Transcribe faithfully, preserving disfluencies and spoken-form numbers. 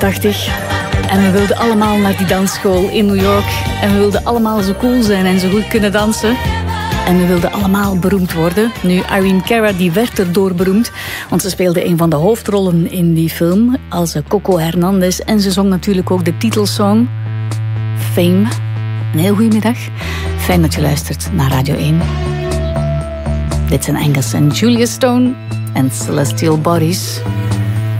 tachtig. En we wilden allemaal naar die dansschool in New York. En we wilden allemaal zo cool zijn en zo goed kunnen dansen. En we wilden allemaal beroemd worden. Nu, Irene Cara die werd erdoor beroemd. Want ze speelde een van de hoofdrollen in die film. Als Coco Hernandez. En ze zong natuurlijk ook de titelsong. Fame. Een heel goede middag. Fijn dat je luistert naar Radio één. Dit zijn Angus en Julia Stone. En Celestial Bodies.